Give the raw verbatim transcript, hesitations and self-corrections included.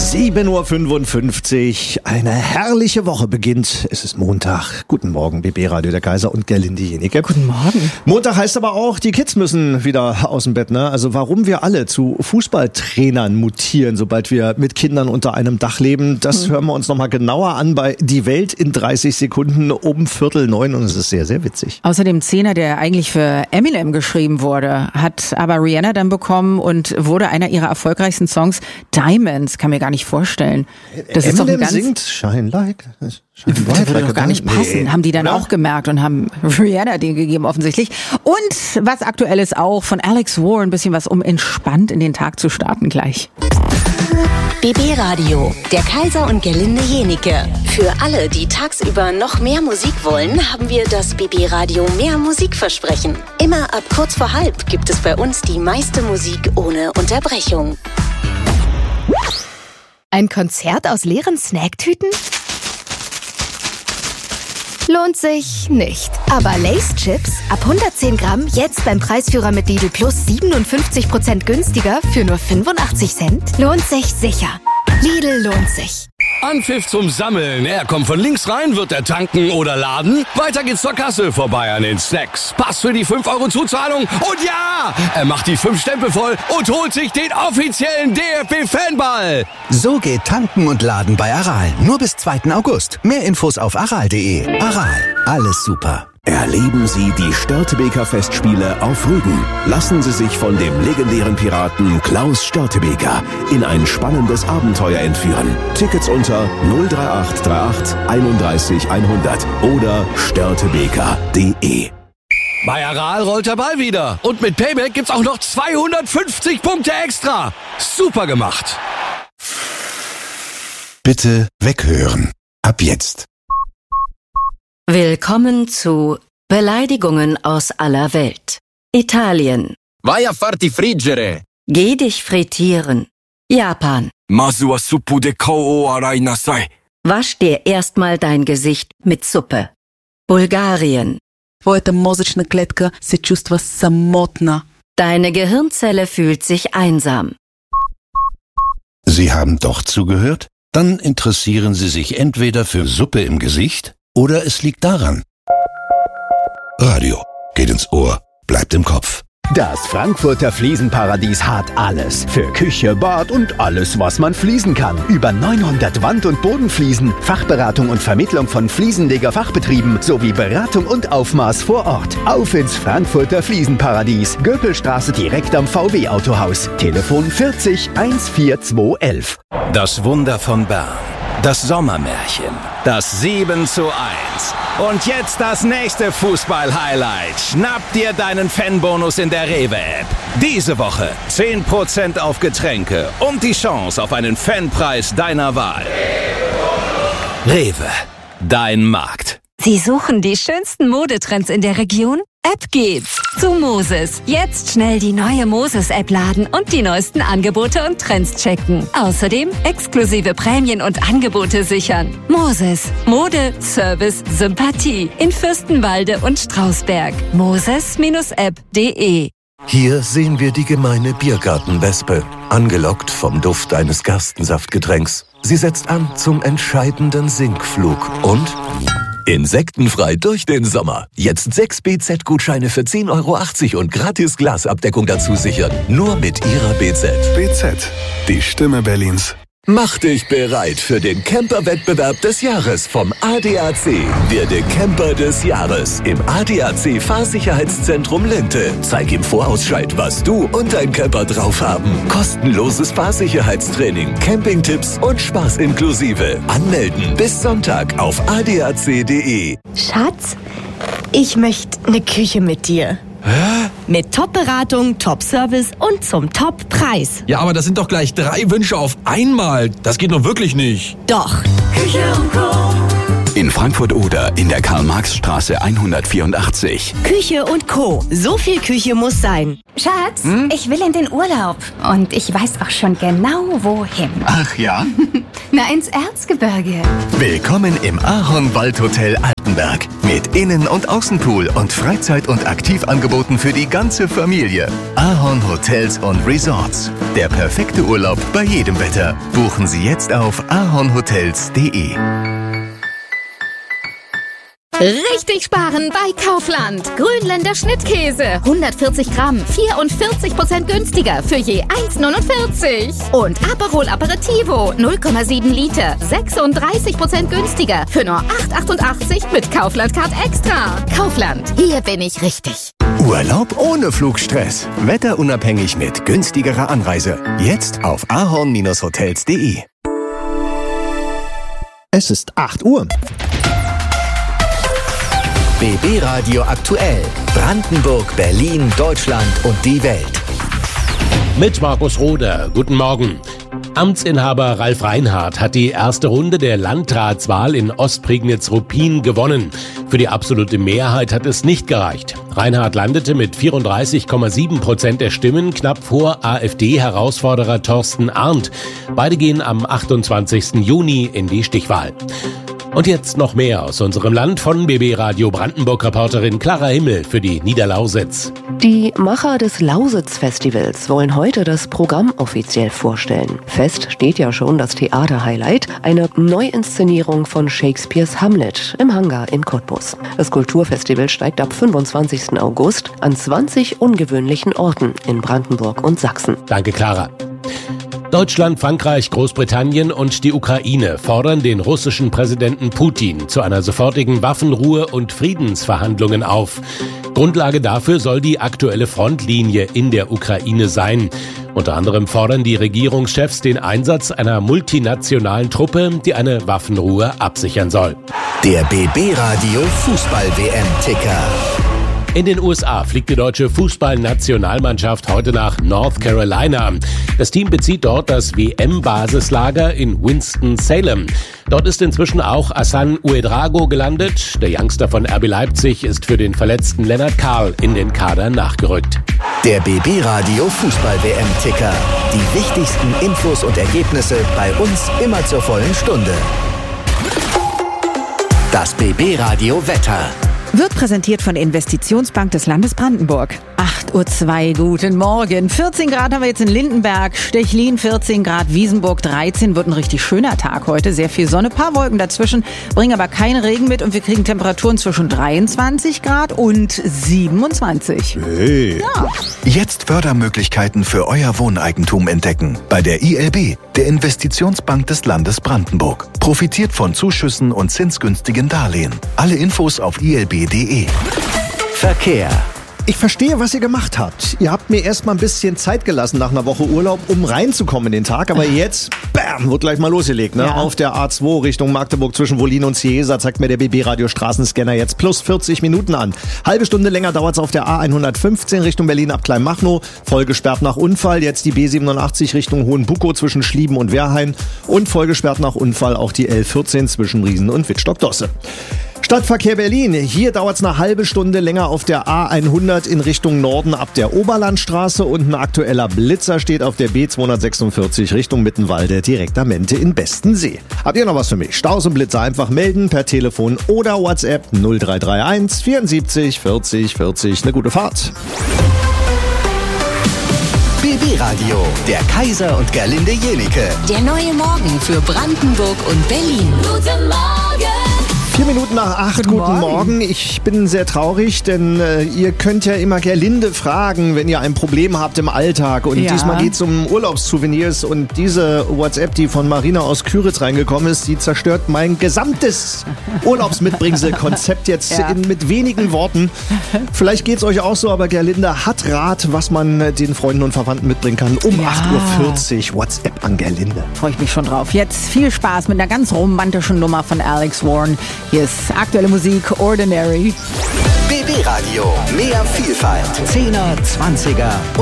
sieben Uhr fünfundfünfzig, eine herrliche Woche beginnt. Es ist Montag. Guten Morgen, B B Radio der Kaiser und Gerlinde Jenike. Guten Morgen. Montag heißt aber auch, die Kids müssen wieder aus dem Bett, ne? Also warum wir alle zu Fußballtrainern mutieren, sobald wir mit Kindern unter einem Dach leben, das hm. hören wir uns nochmal genauer an bei Die Welt in dreißig Sekunden um Viertel neun und es ist sehr, sehr witzig. Außerdem Zehner, der eigentlich für Eminem geschrieben wurde, hat aber Rihanna dann bekommen und wurde einer ihrer erfolgreichsten Songs Diamonds. Kann mir gar nicht vorstellen. Das Eminem ist doch ein ganz singt Shine Like... Das würde doch gar nicht passen. Nee. Haben die dann ja. auch gemerkt und haben Rihanna den gegeben offensichtlich. Und was aktuell ist auch von Alex War, ein bisschen was, um entspannt in den Tag zu starten gleich. B B Radio, der Kaiser und Gerlinde Jenike. Für alle, die tagsüber noch mehr Musik wollen, haben wir das B B Radio Mehr Musikversprechen. Immer ab kurz vor halb gibt es bei uns die meiste Musik ohne Unterbrechung. Ein Konzert aus leeren Snacktüten? Lohnt sich nicht. Aber Lay's Chips ab hundertzehn Gramm jetzt beim Preisführer mit Lidl Plus siebenundfünfzig Prozent günstiger für nur fünfundachtzig Cent. Lohnt sich sicher. Lidl lohnt sich. Anpfiff zum Sammeln. Er kommt von links rein, wird er tanken oder laden. Weiter geht's zur Kasse, vorbei an den Snacks. Pass für die fünf Euro Zuzahlung. Und ja, er macht die fünf Stempel voll und holt sich den offiziellen D F B-Fanball. So geht Tanken und Laden bei Aral. Nur bis zweiten August. Mehr Infos auf aral punkt de. Aral, alles super. Erleben Sie die Störtebeker Festspiele auf Rügen. Lassen Sie sich von dem legendären Piraten Klaus Störtebeker in ein spannendes Abenteuer entführen. Tickets unter null drei acht drei acht einunddreißig hundert oder störtebeker punkt de. Bei Aral rollt der Ball wieder. Und mit Payback gibt's auch noch zweihundertfünfzig Punkte extra. Super gemacht. Bitte weghören. Ab jetzt. Willkommen zu Beleidigungen aus aller Welt. Italien. Vai a farti friggere. Geh dich frittieren. Japan. Masu wa suppu de kao o arai nasai. Wasch dir erstmal dein Gesicht mit Suppe. Bulgarien. Твоята мозъчна клетка се чувства самотна. Deine Gehirnzelle fühlt sich einsam. Sie haben doch zugehört? Dann interessieren Sie sich entweder für Suppe im Gesicht oder es liegt daran. Radio geht ins Ohr, bleibt im Kopf. Das Frankfurter Fliesenparadies hat alles. Für Küche, Bad und alles, was man fließen kann. Über neunhundert Wand- und Bodenfliesen, Fachberatung und Vermittlung von Fliesenleger-Fachbetrieben sowie Beratung und Aufmaß vor Ort. Auf ins Frankfurter Fliesenparadies. Göpelstraße direkt am V W-Autohaus. Telefon vierzig vierzehn elf. Das Wunder von Bern. Das Sommermärchen. Das sieben zu eins. Und jetzt das nächste Fußball-Highlight. Schnapp dir deinen Fanbonus in der Rewe-App. Diese Woche zehn Prozent auf Getränke und die Chance auf einen Fanpreis deiner Wahl. Rewe, dein Markt. Sie suchen die schönsten Modetrends in der Region? Ab geht's zu Moses. Jetzt schnell die neue Moses-App laden und die neuesten Angebote und Trends checken. Außerdem exklusive Prämien und Angebote sichern. Moses. Mode, Service, Sympathie. In Fürstenwalde und Strausberg. Moses App punkt de. Hier sehen wir die gemeine Biergartenwespe, angelockt vom Duft eines Gerstensaftgetränks. Sie setzt an zum entscheidenden Sinkflug und... Insektenfrei durch den Sommer. Jetzt sechs B Z-Gutscheine für zehn Euro achtzig und gratis Glasabdeckung dazu sichern. Nur mit Ihrer B Z. B Z, die Stimme Berlins. Mach dich bereit für den Camper-Wettbewerb des Jahres vom A D A C. Werde Camper des Jahres im A D A C Fahrsicherheitszentrum Linte. Zeig im Vorausscheid, was du und dein Camper drauf haben. Kostenloses Fahrsicherheitstraining, Campingtipps und Spaß inklusive. Anmelden bis Sonntag auf a d a c punkt de. Schatz, ich möchte eine Küche mit dir. Hä? Mit Top-Beratung, Top-Service und zum Top-Preis. Ja, aber das sind doch gleich drei Wünsche auf einmal. Das geht doch wirklich nicht. Doch. Küche und Co. In Frankfurt-Oder in der Karl-Marx-Straße hundertvierundachtzig. Küche und Co. So viel Küche muss sein. Schatz, hm? ich will in den Urlaub. Und ich weiß auch schon genau, wohin. Ach ja? Na, ins Erzgebirge. Willkommen im Ahornwaldhotel Alpen. Baden-Württemberg. Mit Innen- und Außenpool und Freizeit- und Aktivangeboten für die ganze Familie. Ahorn Hotels und Resorts. Der perfekte Urlaub bei jedem Wetter. Buchen Sie jetzt auf ahornhotels punkt de. Richtig sparen bei Kaufland. Grünländer Schnittkäse. hundertvierzig Gramm. vierundvierzig Prozent günstiger für je eins neunundvierzig. Und Aperol Aperitivo. null Komma sieben Liter. sechsunddreißig Prozent günstiger für nur acht achtundachtzig mit Kaufland Card Extra. Kaufland. Hier bin ich richtig. Urlaub ohne Flugstress. Wetterunabhängig mit günstigerer Anreise. Jetzt auf ahorn hotels punkt de. Es ist acht Uhr. B B Radio aktuell. Brandenburg, Berlin, Deutschland und die Welt. Mit Markus Roder. Guten Morgen. Amtsinhaber Ralf Reinhardt hat die erste Runde der Landratswahl in Ostprignitz-Ruppin gewonnen. Für die absolute Mehrheit hat es nicht gereicht. Reinhardt landete mit vierunddreißig Komma sieben Prozent der Stimmen knapp vor AfD-Herausforderer Thorsten Arndt. Beide gehen am achtundzwanzigsten Juni in die Stichwahl. Und jetzt noch mehr aus unserem Land von B B Radio Brandenburg-Reporterin Clara Himmel für die Niederlausitz. Die Macher des Lausitz-Festivals wollen heute das Programm offiziell vorstellen. Fest steht ja schon das Theater-Highlight, eine Neuinszenierung von Shakespeares Hamlet im Hangar in Cottbus. Das Kulturfestival steigt ab fünfundzwanzigsten August an zwanzig ungewöhnlichen Orten in Brandenburg und Sachsen. Danke, Clara. Deutschland, Frankreich, Großbritannien und die Ukraine fordern den russischen Präsidenten Putin zu einer sofortigen Waffenruhe und Friedensverhandlungen auf. Grundlage dafür soll die aktuelle Frontlinie in der Ukraine sein. Unter anderem fordern die Regierungschefs den Einsatz einer multinationalen Truppe, die eine Waffenruhe absichern soll. Der B B Radio Fußball-W M-Ticker. In den U S A fliegt die deutsche Fußballnationalmannschaft heute nach North Carolina. Das Team bezieht dort das W M-Basislager in Winston-Salem. Dort ist inzwischen auch Hassan Ouedraogo gelandet. Der Youngster von R B Leipzig ist für den verletzten Lennart Karl in den Kader nachgerückt. Der B B Radio Fußball-W M-Ticker. Die wichtigsten Infos und Ergebnisse bei uns immer zur vollen Stunde. Das B B Radio Wetter. Wird präsentiert von der Investitionsbank des Landes Brandenburg. acht Uhr zwei, guten Morgen. vierzehn Grad haben wir jetzt in Lindenberg, Stechlin vierzehn Grad, Wiesenburg dreizehn. Wird ein richtig schöner Tag heute. Sehr viel Sonne, paar Wolken dazwischen, bringen aber keinen Regen mit und wir kriegen Temperaturen zwischen dreiundzwanzig Grad und siebenundzwanzig. Hey. Ja. Jetzt Fördermöglichkeiten für euer Wohneigentum entdecken. Bei der I L B, der Investitionsbank des Landes Brandenburg. Profitiert von Zuschüssen und zinsgünstigen Darlehen. Alle Infos auf I L B punkt de. Verkehr. Ich verstehe, was ihr gemacht habt. Ihr habt mir erst mal ein bisschen Zeit gelassen nach einer Woche Urlaub, um reinzukommen in den Tag. Aber jetzt, bam, wird gleich mal losgelegt. Ne? Ja. Auf der A zwei Richtung Magdeburg zwischen Wollin und Ciesa zeigt mir der B B-Radio Straßenscanner jetzt plus vierzig Minuten an. Halbe Stunde länger dauert es auf der A hundertfünfzehn Richtung Berlin ab Kleinmachnow. Voll gesperrt nach Unfall. Jetzt die B siebenundachtzig Richtung Hohenbuckow zwischen Schlieben und Wehrhain. Und voll gesperrt nach Unfall auch die L vierzehn zwischen Riesen und Wittstock-Dosse. Stadtverkehr Berlin. Hier dauert es eine halbe Stunde länger auf der A hundert in Richtung Norden ab der Oberlandstraße und ein aktueller Blitzer steht auf der B zweihundertsechsundvierzig Richtung Mittenwalde direkt am Ende in Bestensee. Habt ihr noch was für mich? Staus und Blitzer einfach melden per Telefon oder WhatsApp null drei drei eins vierundsiebzig vierzig vierzig. Eine gute Fahrt. B B Radio, der Kaiser und Gerlinde Jenike. Der neue Morgen für Brandenburg und Berlin. Guten Morgen! Vier Minuten nach acht, guten, guten Morgen. Morgen. Ich bin sehr traurig, denn äh, ihr könnt ja immer Gerlinde fragen, wenn ihr ein Problem habt im Alltag. Und ja. diesmal geht es um Urlaubssouvenirs. Und diese WhatsApp, die von Marina aus Küritz reingekommen ist, die zerstört mein gesamtes Urlaubsmitbringselkonzept jetzt ja. in, mit wenigen Worten. Vielleicht geht es euch auch so, aber Gerlinde hat Rat, was man den Freunden und Verwandten mitbringen kann. Um ja. acht Uhr vierzig WhatsApp an Gerlinde. Freue ich mich schon drauf. Jetzt viel Spaß mit einer ganz romantischen Nummer von Alex Warren. Hier ist aktuelle Musik, Ordinary. B B Radio, mehr Vielfalt. Zehner, Zwanziger